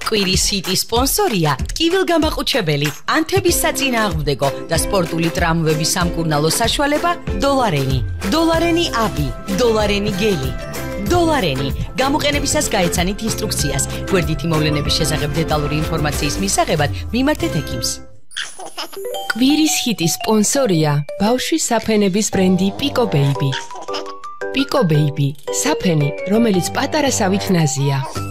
კვირის ჰიტის სპონსორია ტკივილგამაყუჩებელი, ანთების საწინააღმდეგო და სპორტული ტრამვების სამკურნალო საშუალება დოლარენი. დოლარენი აპი, დოლარენი გელი. დოლარენი. გამოყენებისას გაეცანით ინსტრუქციას. გვერდითი მოვლენების შესახებ დეტალური ინფორმაციის მისაღებად მიმართეთ ექიმს. კვირის ჰიტის სპონსორია ბავშვის საფენების ბრენდი Pico Baby. Pico Baby, საფენი, რომელიც პატარასავით ნაზია.